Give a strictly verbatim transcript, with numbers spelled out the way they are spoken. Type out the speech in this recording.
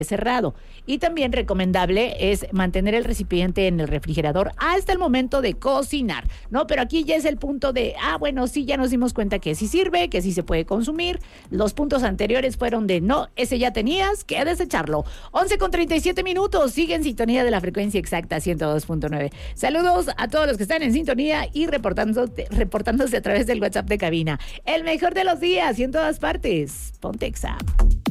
cerrado. Y también recomendable es mantener el recipiente en el refrigerador hasta el momento de cocinar, ¿no? Pero aquí ya es el punto de, ah, bueno, sí, ya nos dimos cuenta que sí sirve, que sí se puede consumir. Los puntos anteriores fueron de, no, ese ya tenías, que desecharlo. once con treinta y siete minutos, sigue en sintonía de la frecuencia exacta ciento dos punto nueve. Saludos a todos los que están en sintonía y reportándose, reportándose a través del WhatsApp de cabina. El mejor de los días y en todas partes. Ponte Exa.